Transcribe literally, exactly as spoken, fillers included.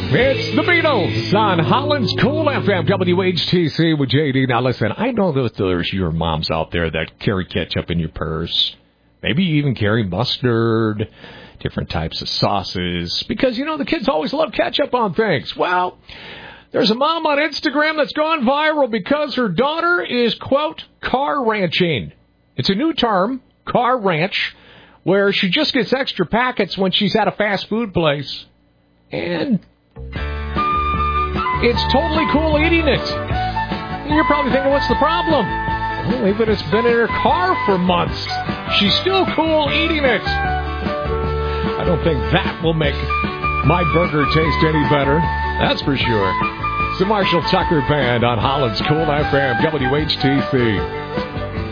It's the Beatles on Holland's Cool F M, W H T C with J D. Now listen, I know that there's your moms out there that carry ketchup in your purse. Maybe you even carry mustard, different types of sauces, because, you know, the kids always love ketchup on things. Well, there's a mom on Instagram that's gone viral because her daughter is, quote, car ranching. It's a new term, car ranch, where she just gets extra packets when she's at a fast food place. And it's totally cool eating it. And you're probably thinking, what's the problem? Well, maybe it's been in her car for months. She's still cool eating it. I don't think that will make my burger taste any better. That's for sure. It's the Marshall Tucker Band on Holland's Cool F M, W H T C.